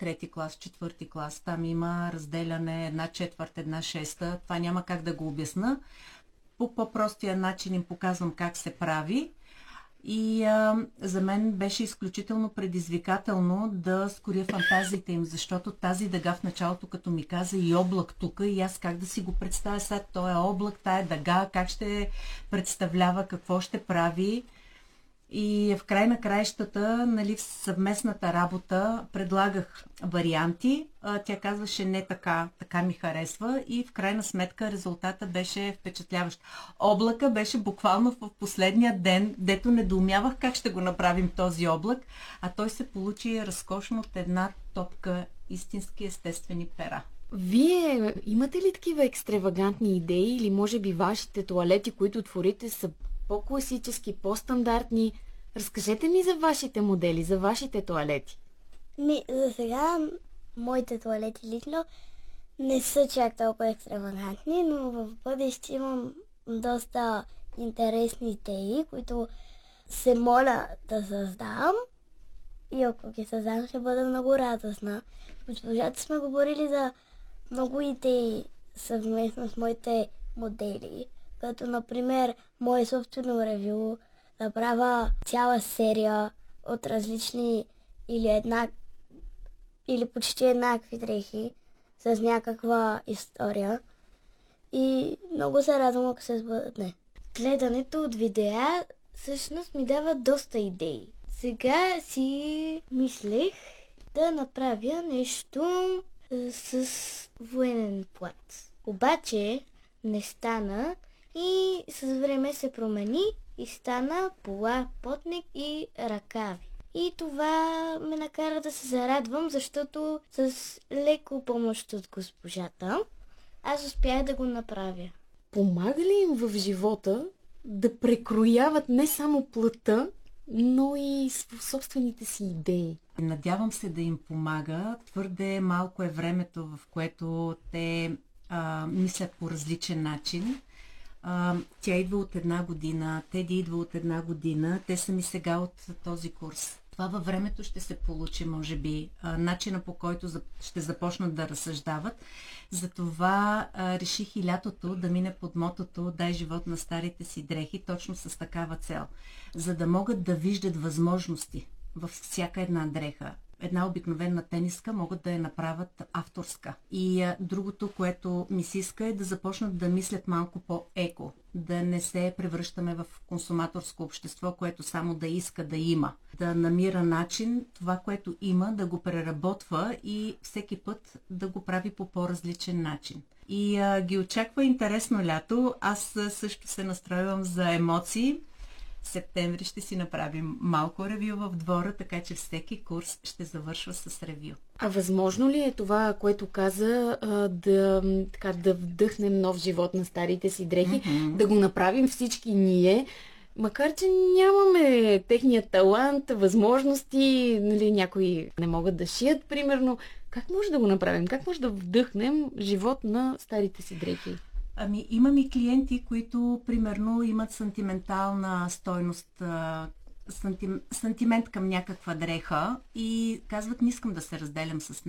трети клас, четвърти клас. Там има разделяне една четвърт, една шеста. Това няма как да го обясна. По по-простия начин им показвам как се прави. И за мен беше изключително предизвикателно да скоря фантазиите им, защото тази дъга в началото, като ми каза и облак тук, и аз как да си го представя сега, този облак, тая дъга, как ще представлява, какво ще прави. И в край на краищата, нали, в съвместната работа предлагах варианти. Тя казваше не така, така ми харесва и в крайна сметка резултата беше впечатляващ. Облака беше буквално в последния ден, дето недоумявах как ще го направим този облак, а той се получи разкошно от една топка истински естествени пера. Вие имате ли такива екстравагантни идеи или може би вашите тоалети, които творите, са по-класически, по-стандартни? Разкажете ми за вашите модели, за вашите тоалети. За сега моите тоалети лично не са чак толкова екстравагантни, но в бъдеще имам доста интересни идеи, които се моля да създам. И ако ги създам, ще бъда много радостна. Госпожата сме говорили за много идеи съвместно с моите модели. Като, например, мое собствено ревю, да правя цяла серия от различни или почти еднакви дрехи с някаква история. И много се радвам, ако се сбъдне. Гледането от видеа всъщност ми дава доста идеи. Сега си мислех да направя нещо с военен плат. Обаче не стана и с време се промени и стана пола, потник и ръкави. И това ме накара да се зарадвам, защото с леко помощ от госпожата аз успях да го направя. Помага ли им в живота да прекрояват не само плътта, но и собствените си идеи? Надявам се да им помага. Твърде малко е времето, в което те мислят по различен начин. Тя идва от една година, Теди идва от една година, те са ми сега от този курс. Това във времето ще се получи, може би, начина по който ще започнат да разсъждават. Затова реших и лятото да мине под мотото "Дай живот на старите си дрехи", точно с такава цел. За да могат да виждат възможности във всяка една дреха. Една обикновена тениска могат да я направят авторска. И другото, което ми се иска, е да започнат да мислят малко по-еко. Да не се превръщаме в консуматорско общество, което само да иска да има. Да намира начин това, което има, да го преработва и всеки път да го прави по по-различен начин. И ги очаква интересно лято. Аз също се настроявам за емоции. Септември ще си направим малко ревю в двора, така че всеки курс ще завършва с ревю. А възможно ли е това, което каза, да вдъхнем нов живот на старите си дрехи, да го направим всички ние, макар че нямаме техния талант, възможности, нали, някои не могат да шият, примерно. Как може да го направим? Как може да вдъхнем живот на старите си дрехи? Имам и клиенти, които, примерно, имат сантиментална стойност, сантимент към някаква дреха и казват: не искам да се разделям с